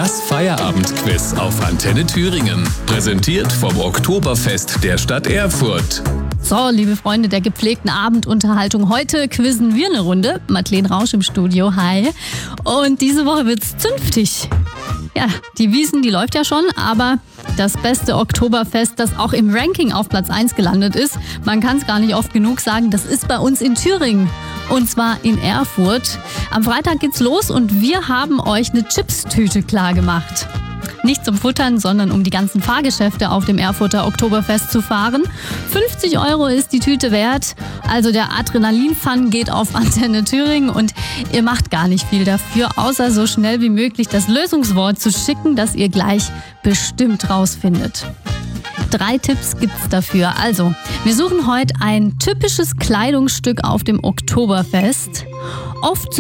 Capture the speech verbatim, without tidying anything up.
Das Feierabendquiz auf Antenne Thüringen. Präsentiert vom Oktoberfest der Stadt Erfurt. So, liebe Freunde der gepflegten Abendunterhaltung, heute quizzen wir eine Runde. Madeleine Rausch im Studio, hi. Und diese Woche wird's zünftig. Ja, die Wiesn, die läuft ja schon, aber das beste Oktoberfest, das auch im Ranking auf Platz eins gelandet ist, man kann es gar nicht oft genug sagen, das ist bei uns in Thüringen. Und zwar in Erfurt. Am Freitag geht's los und wir haben euch eine Chips-Tüte klar gemacht. Nicht zum Futtern, sondern um die ganzen Fahrgeschäfte auf dem Erfurter Oktoberfest zu fahren. fünfzig Euro ist die Tüte wert. Also der Adrenalin-Fun geht auf Antenne Thüringen und ihr macht gar nicht viel dafür, außer so schnell wie möglich das Lösungswort zu schicken, das ihr gleich bestimmt rausfindet. Drei Tipps gibt's dafür. Also, wir suchen heute ein typisches Kleidungsstück auf dem Oktoberfest. Oft